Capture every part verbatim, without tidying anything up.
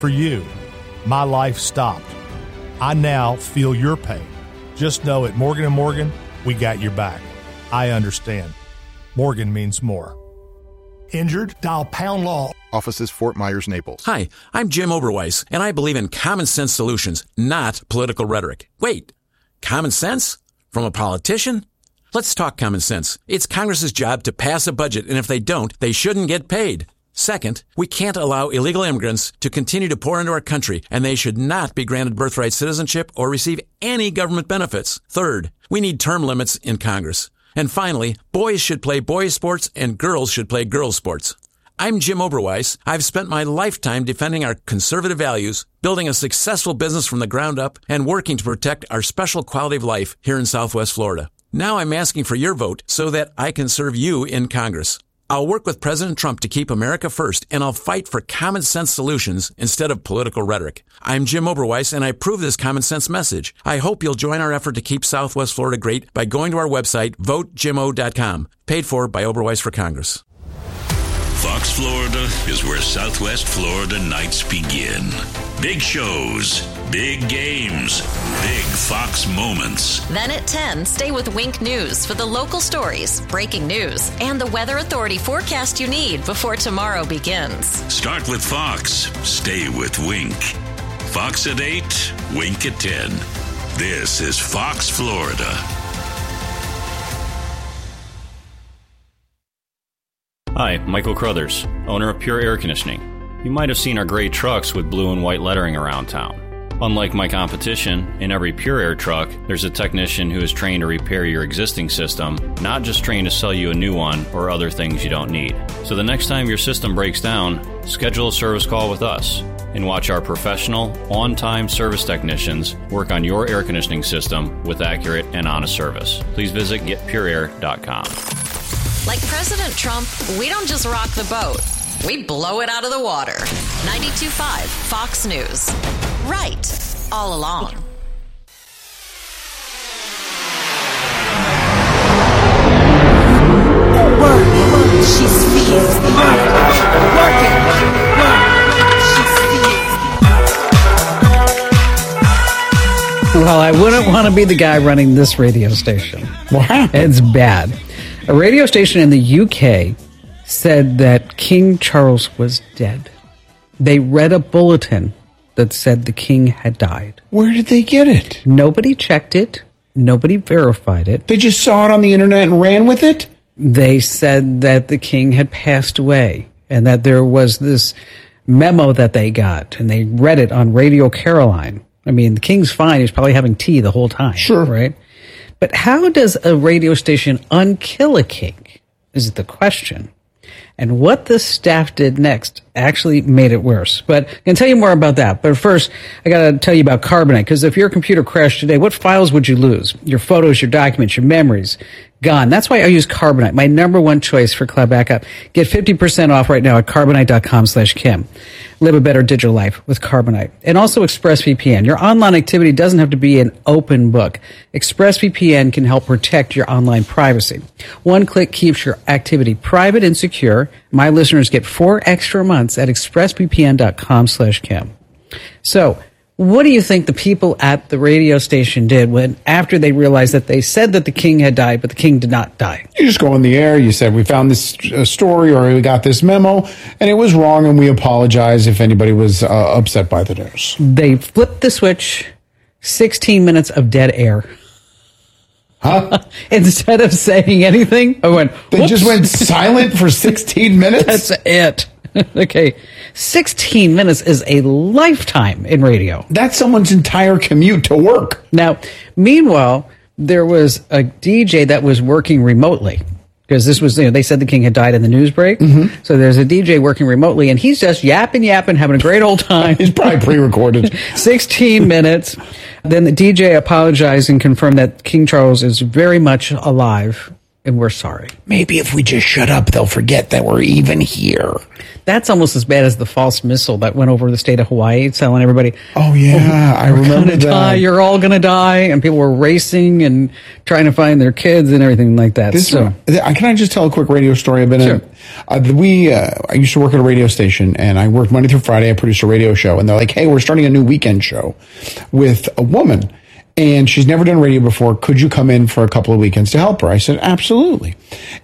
For you, my life stopped. I now feel your pain. Just know at Morgan and Morgan, we got your back. I understand. Morgan means more. Injured? Dial pound law. Offices Fort Myers, Naples. Hi, I'm Jim Oberweis, and I believe in common sense solutions, not political rhetoric. Wait, common sense? From a politician? Let's talk common sense. It's Congress's job to pass a budget, and if they don't, they shouldn't get paid. Second, we can't allow illegal immigrants to continue to pour into our country, and they should not be granted birthright citizenship or receive any government benefits. Third, we need term limits in Congress. And finally, boys should play boys' sports and girls should play girls' sports. I'm Jim Oberweis. I've spent my lifetime defending our conservative values, building a successful business from the ground up, and working to protect our special quality of life here in Southwest Florida. Now I'm asking for your vote so that I can serve you in Congress. I'll work with President Trump to keep America first, and I'll fight for common sense solutions instead of political rhetoric. I'm Jim Oberweis, and I approve this common sense message. I hope you'll join our effort to keep Southwest Florida great by going to our website, vote jim o dot com, paid for by Oberweis for Congress. Fox Florida is where Southwest Florida nights begin. Big shows, big games, big Fox moments. Then at ten, stay with Wink News for the local stories, breaking news, and the Weather Authority forecast you need before tomorrow begins. Start with Fox, stay with Wink. Fox at eight, Wink at ten. This is Fox Florida. Hi, Michael Crothers, owner of Pure Air Conditioning. You might have seen our gray trucks with blue and white lettering around town. Unlike my competition, in every Pure Air truck, there's a technician who is trained to repair your existing system, not just trained to sell you a new one or other things you don't need. So the next time your system breaks down, schedule a service call with us and watch our professional, on-time service technicians work on your air conditioning system with accurate and honest service. Please visit get pure air dot com. Like President Trump, we don't just rock the boat. We blow it out of the water. ninety-two point five Fox News. Right. All along. Work. She's fierce. Work. Work it. Work. She's fierce. Well, I wouldn't want to be the guy running this radio station. Wow. It's bad. A radio station in the U K said that King Charles was dead. They read a bulletin that said the king had died. Where did they get it? Nobody checked it. Nobody verified it. They just saw it on the internet and ran with it? They said that the king had passed away and that there was this memo that they got, and they read it on Radio Caroline. I mean, the king's fine. He's probably having tea the whole time. Sure. Right? But how does a radio station unkill a king is the question. And what the staff did next actually made it worse. But I can tell you more about that. But first, I got to tell you about Carbonite, because if your computer crashed today, what files would you lose? Your photos, your documents, your memories, gone. That's why I use Carbonite, my number one choice for cloud backup. Get fifty percent off right now at carbonite.com slash Kim. Live a better digital life with Carbonite. And also ExpressVPN. Your online activity doesn't have to be an open book. ExpressVPN can help protect your online privacy. One click keeps your activity private and secure. My listeners get four extra months at expressvpn.com slash Kim. So, what do you think the people at the radio station did when, after they realized that they said that the king had died, but the king did not die? You just go on the air, you said, we found this uh, story, or we got this memo, and it was wrong, and we apologize if anybody was uh, upset by the news. They flipped the switch, sixteen minutes of dead air. Huh? Instead of saying anything, I went, They whoops. just went silent for sixteen minutes? That's it. Okay. sixteen minutes is a lifetime in radio. That's someone's entire commute to work. Now, meanwhile, there was a D J that was working remotely. Because this was, you know, they said the king had died in the news break. Mm-hmm. So there's a D J working remotely, and he's just yapping, yapping, having a great old time. He's probably pre-recorded. sixteen minutes. Then the D J apologized and confirmed that King Charles is very much alive and we're sorry. Maybe if we just shut up, they'll forget that we're even here. That's almost as bad as the false missile that went over the state of Hawaii, telling everybody, oh, yeah, I we're remember gonna that. Die, you're all going to die. And people were racing and trying to find their kids and everything like that. This so, one, can I just tell a quick radio story? I've been Sure. in, uh, we, uh, I used to work at a radio station, and I worked Monday through Friday. I produced a radio show, and they're like, hey, we're starting a new weekend show with a woman. And she's never done radio before. Could you come in for a couple of weekends to help her? I said, absolutely.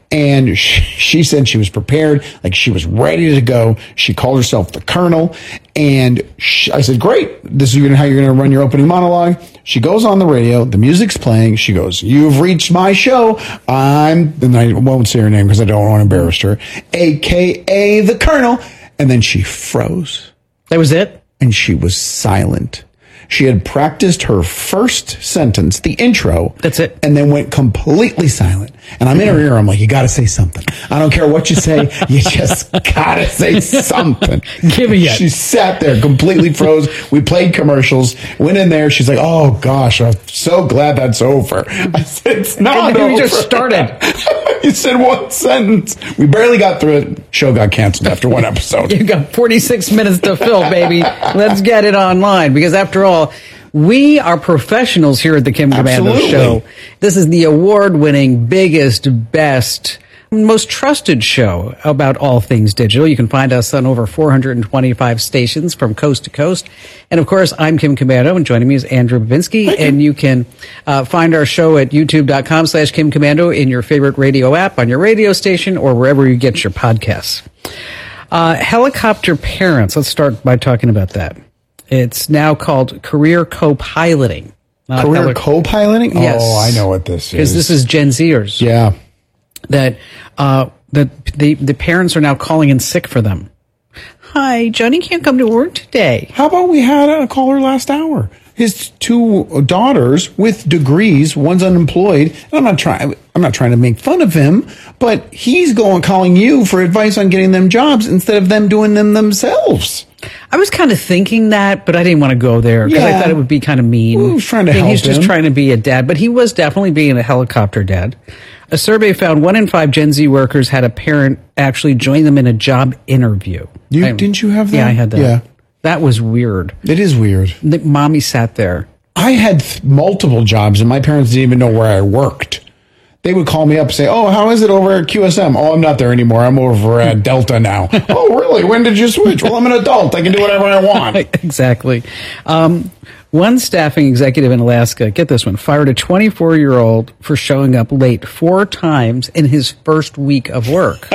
And she, she said she was prepared, like she was ready to go. She called herself the Colonel. And she, I said, great. This is how you're going to run your opening monologue. She goes on the radio. The music's playing. She goes, you've reached my show. I'm, and I won't say her name because I don't want to embarrass her, A K A the Colonel. And then she froze. That was it? And she was silent. She had practiced her first sentence, the intro. That's it. And then went completely silent. And I'm in her ear. I'm like, you got to say something. I don't care what you say. You just got to say something. Give me it. She sat there, completely froze. We played commercials. Went in there. She's like, oh, gosh, I'm so glad that's over. I said, it's not and over. We just started. You said one sentence. We barely got through it. Show got canceled after one episode. You've got forty-six minutes to fill, baby. Let's get it online. Because after all, we are professionals here at the Kim Komando Absolutely. Show. This is the award-winning, biggest, best, most trusted show about all things digital. You can find us on over four hundred twenty-five stations from coast to coast. And of course, I'm Kim Komando, and joining me is Andrew Babinski. And you can uh, find our show at youtube.com slash Kim Komando in your favorite radio app, on your radio station, or wherever you get your podcasts. Uh, helicopter parents, let's start by talking about that. It's now called career co-piloting. not Career heli- co-piloting? Yes. Oh, I know what this is. Because this is Gen Zers. Yeah. That uh, that the the parents are now calling in sick for them. Hi, Johnny can't come to work today. How about we had a caller last hour? His two daughters with degrees, one's unemployed. And I'm not trying. I'm not trying to make fun of him, but he's going calling you for advice on getting them jobs instead of them doing them themselves. I was kind of thinking that, but I didn't want to go there because Yeah. I thought it would be kind of mean. Well, he was trying to I think help He's just him. trying to be a dad, but he was definitely being a helicopter dad. A survey found one in five Gen Z workers had a parent actually join them in a job interview. You I- didn't you have that? Yeah, I had that. Yeah. That was weird. It is weird. The mommy sat there. I had th- multiple jobs, and my parents didn't even know where I worked. They would call me up and say, oh, how is it over at Q S M? Oh, I'm not there anymore. I'm over at Delta now. Oh, really? When did you switch? Well, I'm an adult. I can do whatever I want. Exactly. Um, one staffing executive in Alaska, get this one, fired a twenty-four-year-old for showing up late four times in his first week of work.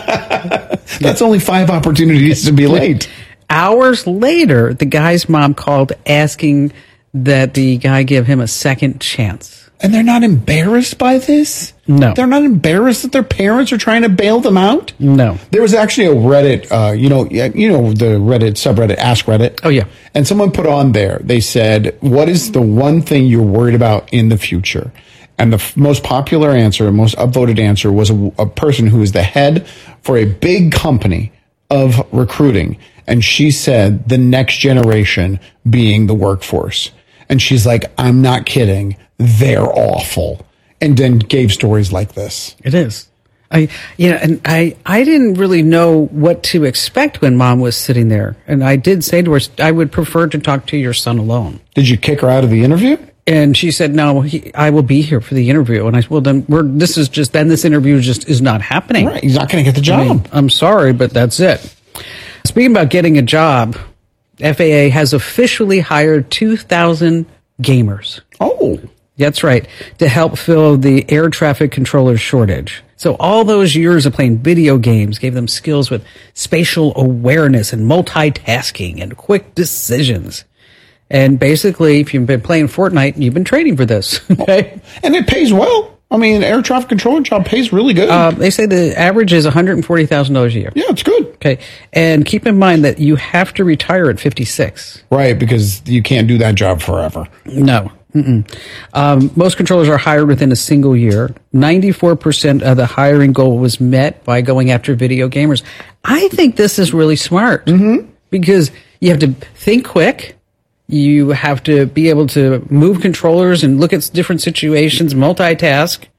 That's only five opportunities to be late. Hours later, the guy's mom called asking that the guy give him a second chance. And they're not embarrassed by this? No. They're not embarrassed that their parents are trying to bail them out? No. There was actually a Reddit, uh, you know, yeah, you know the Reddit subreddit, Ask Reddit. Oh, yeah. And someone put on there, they said, what is the one thing you're worried about in the future? And the f- most popular answer, most upvoted answer was a, a person who is the head for a big company of recruiting. And she said the next generation being the workforce. And she's like, I'm not kidding. They're awful. And then gave stories like this. It is. I, you know, and I, I didn't really know what to expect when mom was sitting there. And I did say to her, I would prefer to talk to your son alone. Did you kick her out of the interview? And she said, no, he, I will be here for the interview. And I said, well, then we're, this is just, then this interview just is not happening. Right. He's not going to get the job. I mean, I'm sorry, but that's it. Speaking about getting a job, F A A has officially hired two thousand gamers. Oh. That's right, to help fill the air traffic controller shortage. So all those years of playing video games gave them skills with spatial awareness and multitasking and quick decisions. And basically, if you've been playing Fortnite, you've been training for this. Okay? And it pays well. I mean, air traffic controller job pays really good. Uh, they say the average is one hundred forty thousand dollars a year. Yeah, it's good. Okay. And keep in mind that you have to retire at fifty-six. Right, because you can't do that job forever. No. Mm-mm. Um, most controllers are hired within a single year. ninety-four percent of the hiring goal was met by going after video gamers. I think this is really smart mm-hmm. because you have to think quick. You have to be able to move controllers and look at different situations, multitask.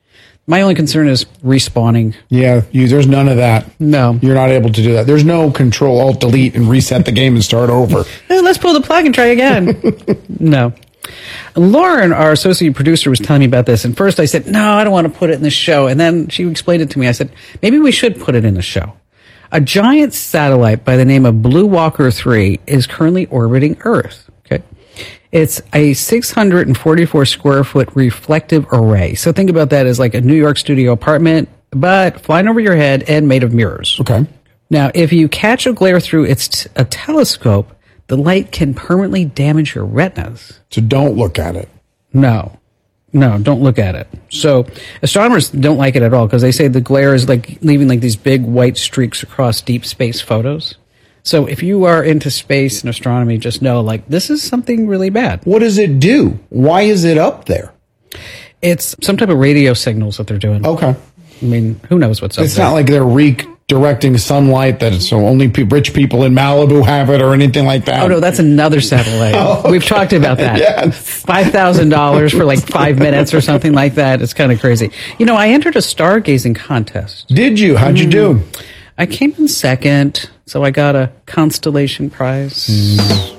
My only concern is respawning. Yeah, you, there's none of that. No. You're not able to do that. There's no control, alt, delete, and reset the game and start over. Hey, let's pull the plug and try again. No. Lauren, our associate producer, was telling me about this. And first I said, no, I don't want to put it in the show. And then she explained it to me. I said, maybe we should put it in the show. A giant satellite by the name of Blue Walker three is currently orbiting Earth. Okay. It's a six hundred forty-four square foot reflective array. So think about that as like a New York studio apartment, but flying over your head and made of mirrors. Okay. Now, if you catch a glare through its t- a telescope, the light can permanently damage your retinas. So don't look at it. No. No, don't look at it. So astronomers don't like it at all because they say the glare is like leaving like these big white streaks across deep space photos. So if you are into space and astronomy, just know like this is something really bad. What does it do? Why is it up there? It's some type of radio signals that they're doing. Okay. I mean, who knows what's up It's there. not like they're redirecting sunlight that so only pe- rich people in Malibu have it or anything like that. Oh, no, that's another satellite. Oh, okay. We've talked about that. Yes. five thousand dollars for like five minutes or something like that. It's kind of crazy. You know, I entered a stargazing contest. Did you? How'd you do? I came in second, so I got a constellation prize. Mm.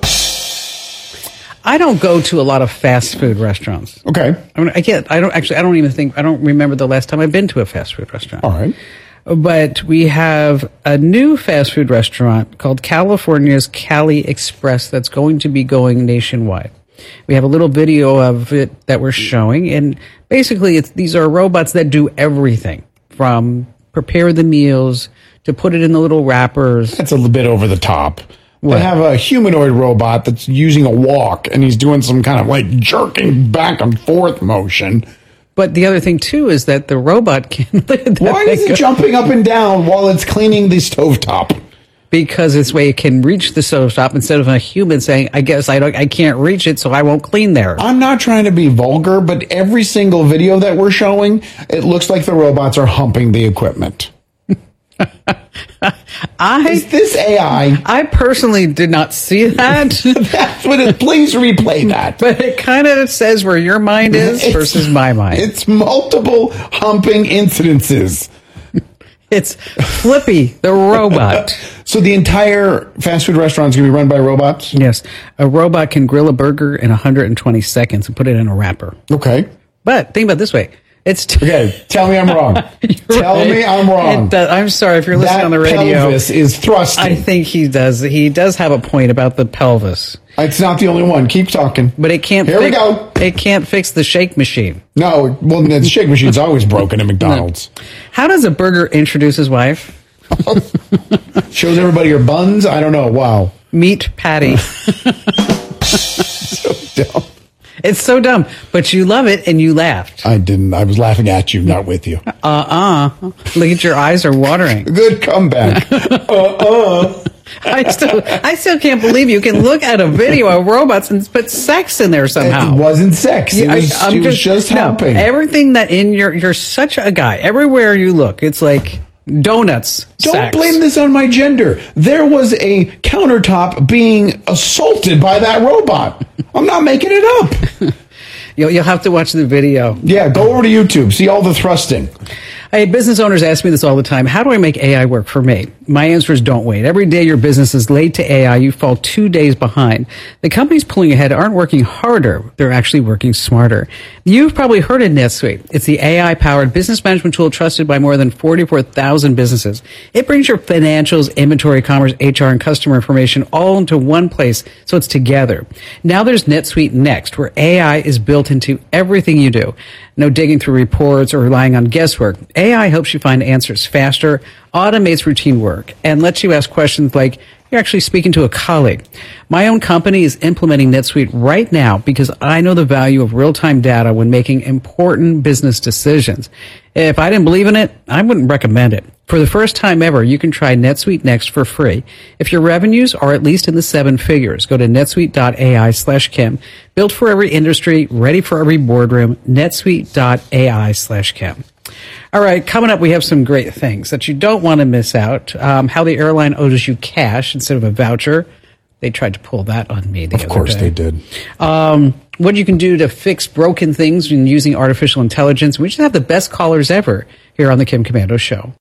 I don't go to a lot of fast food restaurants. Okay. I mean, I can't, I don't actually, I don't even think, I don't remember the last time I've been to a fast food restaurant. All right. But we have a new fast food restaurant called California's Cali Express that's going to be going nationwide. We have a little video of it that we're showing, and basically it's, these are robots that do everything from prepare the meals to put it in the little wrappers. That's a little bit over the top. What? They have a humanoid robot that's using a walk, and he's doing some kind of like jerking back and forth motion. But the other thing, too, is that the robot can... Why is it jumping up and down while it's cleaning the stovetop? Because this way it can reach the stovetop instead of a human saying, I guess I don't, I can't reach it, so I won't clean there. I'm not trying to be vulgar, but every single video that we're showing, it looks like the robots are humping the equipment. I, is this A I? I personally did not see that. That's what it, please replay that. But it kind of says where your mind is It's- versus my mind. It's multiple humping incidences. It's Flippy, the robot. So the entire fast food restaurant is going to be run by robots? Yes. A robot can grill a burger in one hundred twenty seconds and put it in a wrapper. Okay. But think about it this way. It's t- Okay, tell me I'm wrong. Tell right. me I'm wrong. It does- I'm sorry if you're listening That on the radio. pelvis is thrusting. I think he does. He does have a point about the pelvis, It's not the only one. Keep talking. but it can't. Here we fix, go. It can't fix the shake machine. No, well, the shake machine's always broken at McDonald's. How does a burger introduce his wife? Shows everybody your buns? I don't know. Wow. Meat patty. So dumb. It's so dumb, but you love it and you laughed. I didn't. I was laughing at you, not with you. Uh-uh. Look at your eyes are watering. Good comeback. uh-uh. I still, I still can't believe you can look at a video of robots and put sex in there somehow. It wasn't sex. It I- was, I'm it was just no, helping. everything that in your, you're such a guy. Everywhere you look, it's like donuts. Don't sex. blame this on my gender. There was a countertop being assaulted by that robot. I'm not making it up. You'll, you'll have to watch the video. Yeah, go over to YouTube. See all the thrusting. Hey, business owners ask me this all the time. How do I make A I work for me? My answer is don't wait. Every day your business is late to A I, you fall two days behind. The companies pulling ahead aren't working harder. They're actually working smarter. You've probably heard of NetSuite. It's the A I-powered business management tool trusted by more than forty-four thousand businesses. It brings your financials, inventory, commerce, H R, and customer information all into one place so it's together. Now there's NetSuite Next, where A I is built into everything you do. No digging through reports or relying on guesswork. A I helps you find answers faster, automates routine work, and lets you ask questions like you're actually speaking to a colleague. My own company is implementing NetSuite right now because I know the value of real-time data when making important business decisions. If I didn't believe in it, I wouldn't recommend it. For the first time ever, you can try NetSuite Next for free. If your revenues are at least in the seven figures, go to netsuite.ai slash Kim. Built for every industry, ready for every boardroom, netsuite.ai slash Kim. All right, coming up, we have some great things that you don't want to miss out. Um, how the airline owes you cash instead of a voucher. They tried to pull that on me the Of other course day. they did. Um, what you can do to fix broken things when using artificial intelligence. We just have the best callers ever here on the Kim Komando Show.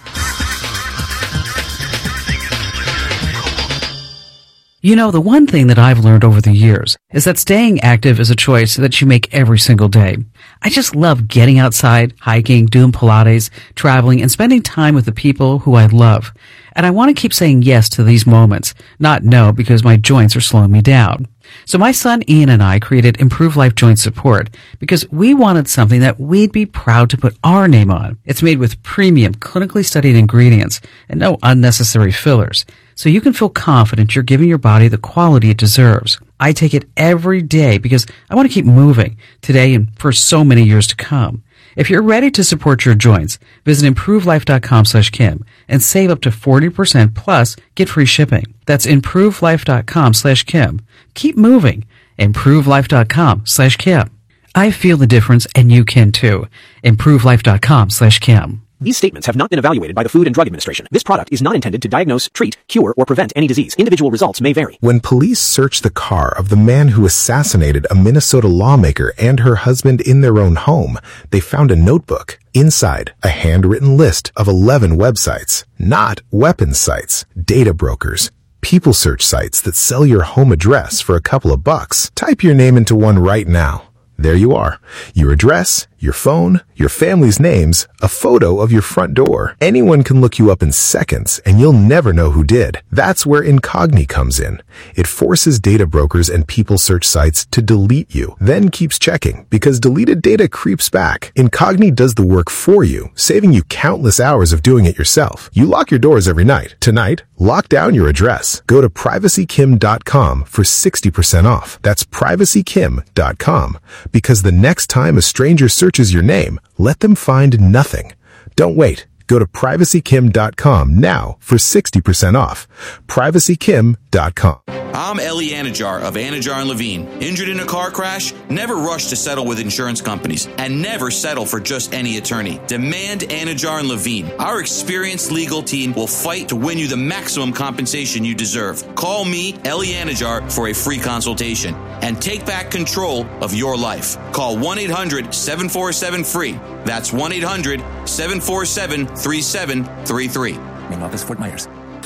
You know, the one thing that I've learned over the years is that staying active is a choice that you make every single day. I just love getting outside, hiking, doing Pilates, traveling, and spending time with the people who I love. And I want to keep saying yes to these moments, not no because my joints are slowing me down. So my son Ian and I created Improve Life Joint Support because we wanted something that we'd be proud to put our name on. It's made with premium, clinically studied ingredients and no unnecessary fillers. So you can feel confident you're giving your body the quality it deserves. I take it every day because I want to keep moving today and for so many years to come. If you're ready to support your joints, visit improvelife.com slash Kim and save up to forty percent plus get free shipping. That's improvelife.com slash Kim. Keep moving. Improvelife.com slash Kim. I feel the difference and you can too. Improvelife.com slash Kim. These statements have not been evaluated by the Food and Drug Administration. This product is not intended to diagnose, treat, cure, or prevent any disease. Individual results may vary. When police searched the car of the man who assassinated a Minnesota lawmaker and her husband in their own home, they found a notebook. Inside, a handwritten list of eleven websites, not weapons sites, data brokers, people search sites that sell your home address for a couple of bucks. Type your name into one right now. There you are. Your address, your phone, your family's names, a photo of your front door. Anyone can look you up in seconds and you'll never know who did. That's where Incogni comes in. It forces data brokers and people search sites to delete you, then keeps checking because deleted data creeps back. Incogni does the work for you, saving you countless hours of doing it yourself. You lock your doors every night. Tonight, lock down your address. Go to privacy kim dot com for sixty percent off. That's privacy kim dot com. Because the next time a stranger searches your name, let them find nothing. Don't wait. Go to privacy kim dot com now for sixty percent off. privacy kim dot com. I'm Ellie Anajar of Anajar and Levine. Injured in a car crash? Never rush to settle with insurance companies and never settle for just any attorney. Demand Anajar and Levine. Our experienced legal team will fight to win you the maximum compensation you deserve. Call me, Ellie Anajar, for a free consultation and take back control of your life. Call one eight hundred seven four seven free. That's one eight hundred seven four seven three seven three three. Main office, Fort Myers.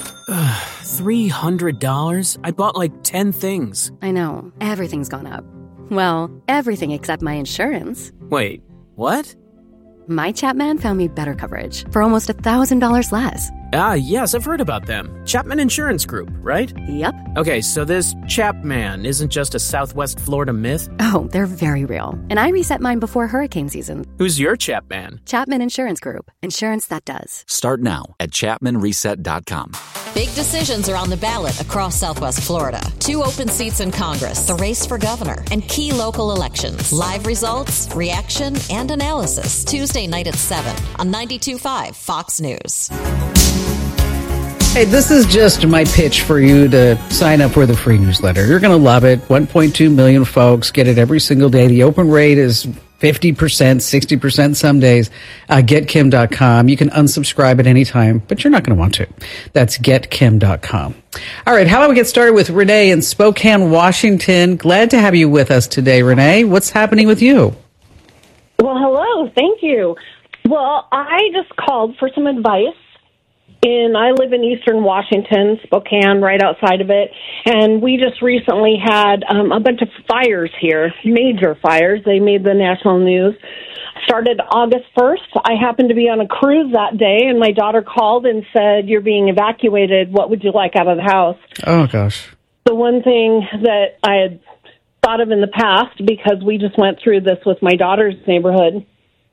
three hundred dollars? I bought like ten things. I know. Everything's gone up. Well, everything except my insurance. Wait, what? My Chapman found me better coverage for almost one thousand dollars less. Ah, yes, I've heard about them. Chapman Insurance Group, right? Yep. Okay, so this Chapman isn't just a Southwest Florida myth? Oh, they're very real. And I reset mine before hurricane season. Who's your Chapman? Chapman Insurance Group. Insurance that does. Start now at chapman reset dot com. Big decisions are on the ballot across Southwest Florida. Two open seats in Congress, the race for governor, and key local elections. Live results, reaction, and analysis. Tuesday night at seven on ninety-two point five Fox News. Hey, this is just my pitch for you to sign up for the free newsletter. You're going to love it. one point two million folks get it every single day. The open rate is fifty percent, sixty percent some days. Uh, get kim dot com. You can unsubscribe at any time, but you're not going to want to. That's get kim dot com. All right, how about we get started with Renee in Spokane, Washington. Glad to have you with us today, Renee. What's happening with you? Well, hello. Thank you. Well, I just called for some advice. In, I live in eastern Washington, Spokane, right outside of it, and we just recently had um, a bunch of fires here, major fires. They made the national news. Started August first. I happened to be on a cruise that day, and my daughter called and said, "You're being evacuated. What would you like out of the house?" Oh, gosh. The one thing that I had thought of in the past, because we just went through this with my daughter's neighborhood,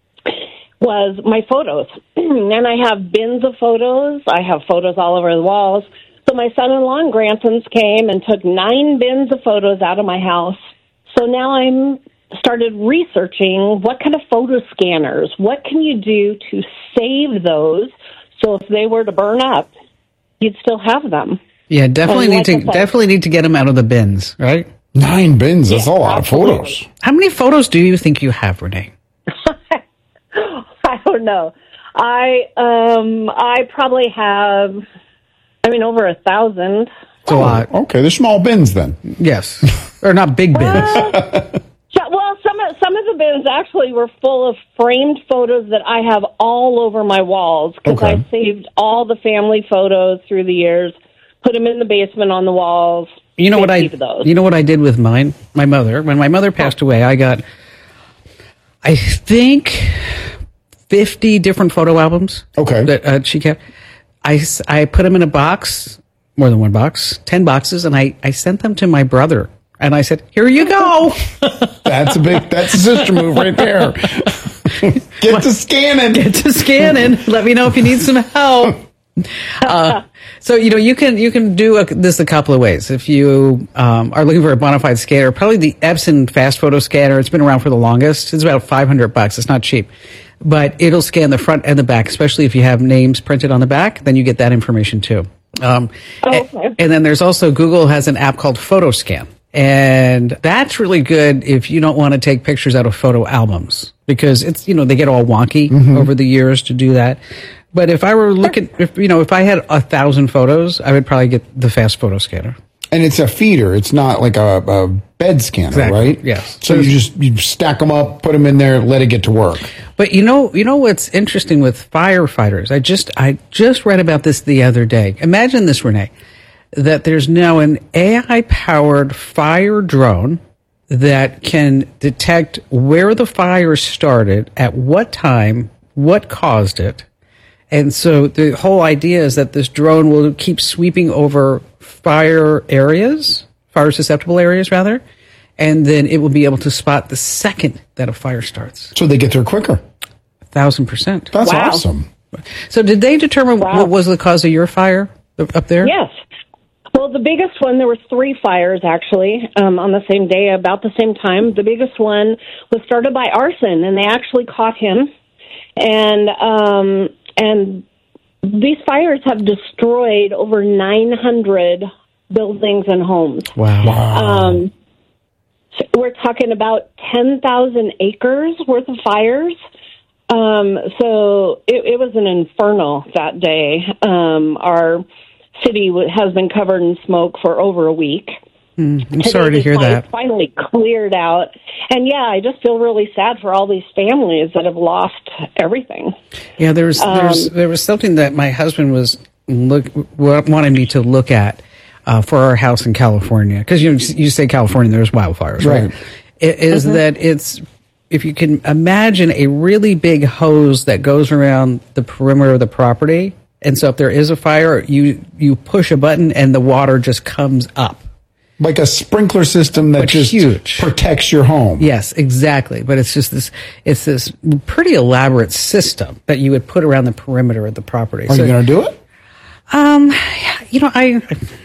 was my photos. And I have bins of photos. I have photos all over the walls. So my son-in-law and grandsons came and took nine bins of photos out of my house. So now I'm started researching what kind of photo scanners, what can you do to save those so if they were to burn up, you'd still have them. Yeah, definitely and need like to said, definitely need to get them out of the bins, right? Nine bins, that's yeah, a lot absolutely. of photos. How many photos do you think you have, Renee? I don't know. I um I probably have, I mean, over a thousand. It's a lot. Okay, they're small bins then. Yes, or not big bins. Uh, some of the bins actually were full of framed photos that I have all over my walls because Okay. I saved all the family photos through the years, put them in the basement on the walls. You know what I? Keep those. You know what I did with mine. My mother. When my mother passed away, I got, I think, fifty different photo albums. Okay. That uh, she kept. I, s- I put them in a box, more than one box, ten boxes, and I, I sent them to my brother. And I said, "Here you go." That's a big. That's a sister move right there. Get to scanning. Get to scanning. Let me know if you need some help. Uh, so you know you can you can do a, this a couple of ways. If you um, are looking for a bona fide scanner, probably the Epson Fast Photo Scanner. It's been around for the longest. It's about five hundred bucks. It's not cheap, but it'll scan the front and the back, especially if you have names printed on the back. Then you get that information too. Um, Oh, okay. and, and then there's also Google has an app called PhotoScan. And that's really good if you don't want to take pictures out of photo albums because it's, you know, they get all wonky Mm-hmm. over the years to do that. But if I were looking, if, you know, if I had a thousand photos, I would probably get the Fast Photo Scanner. And it's a feeder. It's not like a, a bed scanner, Exactly. right? Yes. So you just you stack them up, put them in there, let it get to work. But you know, you know what's interesting with firefighters? I just, I just read about this the other day. Imagine this, Renee, that there's now an A I-powered fire drone that can detect where the fire started, at what time, what caused it. And so the whole idea is that this drone will keep sweeping over fire areas, fire susceptible areas rather, and then it will be able to spot the second that a fire starts. So they get there quicker. A thousand percent. That's Wow. awesome. So did they determine Wow. what was the cause of your fire up there? Yes. Well, the biggest one, there was three fires actually um, on the same day, about the same time. The biggest one was started by arson, and they actually caught him. And um, and these fires have destroyed over nine hundred buildings and homes. Wow. Um, so we're talking about ten thousand acres worth of fires. Um, so it, it was an inferno that day. Um, our city w- has been covered in smoke for over a week. Mm, I'm Today sorry to the hear fire that. Finally cleared out. And yeah, I just feel really sad for all these families that have lost everything. Yeah, there was there's, Um, there was something that my husband was look wa- wanted me to look at uh, for our house in California because you you say California, there's wildfires, right? Right. It is Mhm. that it's if you can imagine a really big hose that goes around the perimeter of the property, and so if there is a fire, you you push a button and the water just comes up. Like a sprinkler system that But just huge. protects your home. Yes, exactly. But it's just this, it's this pretty elaborate system that you would put around the perimeter of the property. Are you going to do it? Um, you know, I,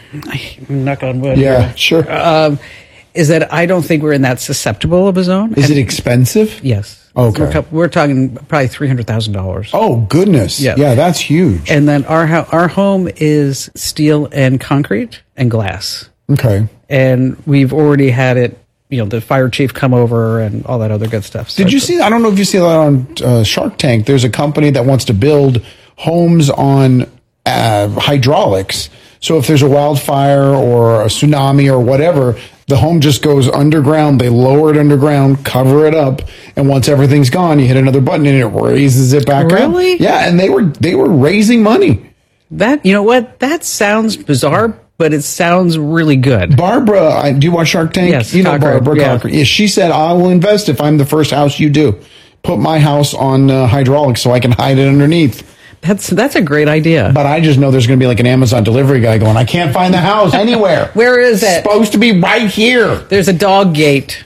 I knock on wood. Yeah, here. sure. Um, is that I don't think we're in that susceptible of a zone. Is And- it expensive? Yes. Okay. We're, coup- we're talking probably three hundred thousand dollars. Oh, goodness. Yeah. Yeah, that's huge. And then our ho- our home is steel and concrete and glass. Okay. And we've already had it, you know, the fire chief come over and all that other good stuff. So Did you see? I don't know if you see that on uh, Shark Tank. There's a company that wants to build homes on uh, hydraulics. So if there's a wildfire or a tsunami or whatever, the home just goes underground. They lower it underground, cover it up, and once everything's gone, you hit another button and it raises it back up. Really? Yeah, and they were they were raising money. That, you know what? That sounds bizarre, but it sounds really good. Barbara, I, do you watch Shark Tank? Yes, you know Cochran, Barbara yeah. Cochran. Yeah, she said, "I will invest if I'm the first house you do. Put my house on uh, hydraulics so I can hide it underneath." That's that's a great idea. But I just know there's going to be like an Amazon delivery guy going, "I can't find the house anywhere. Where is It's it? supposed to be right here." There's a dog gate.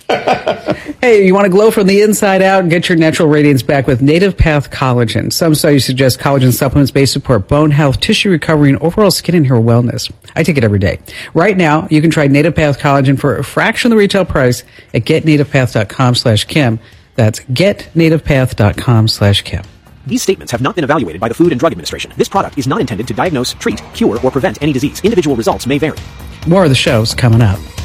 Hey, you want to glow from the inside out and get your natural radiance back with Native Path Collagen. Some studies suggest collagen supplements may support bone health, tissue recovery, and overall skin and hair wellness. I take it every day. Right now, you can try Native Path Collagen for a fraction of the retail price at getnativepath.com slash Kim. That's getnativepath.com slash Kim. These statements have not been evaluated by the Food and Drug Administration. This product is not intended to diagnose, treat, cure, or prevent any disease. Individual results may vary. More of the show's coming up.